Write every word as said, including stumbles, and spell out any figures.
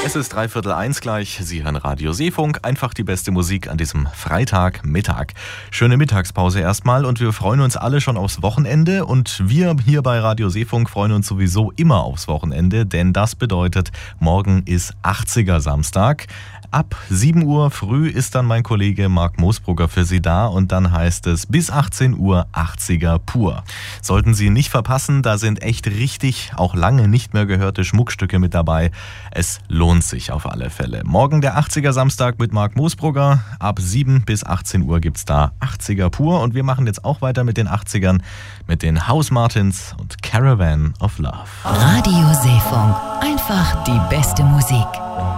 Es ist dreiviertel eins gleich. Sie hören Radio Seefunk. Einfach die beste Musik an diesem Freitagmittag. Schöne Mittagspause erstmal und wir freuen uns alle schon aufs Wochenende. Und wir hier bei Radio Seefunk freuen uns sowieso immer aufs Wochenende, denn das bedeutet, morgen ist achtziger Samstag. Ab sieben Uhr früh ist dann mein Kollege Marc Moosbrugger für Sie da und dann heißt es bis achtzehn Uhr achtziger pur. Sollten Sie nicht verpassen, da sind echt richtig, auch lange nicht mehr gehörte Schmuckstücke mit dabei. Es lohnt sich auf alle Fälle. Morgen der achtziger Samstag mit Marc Moosbrugger. Ab sieben bis achtzehn Uhr gibt's da achtziger pur und wir machen jetzt auch weiter mit den achtzigern, mit den House Martins und Caravan of Love. Radio Seefunk. Einfach die beste Musik.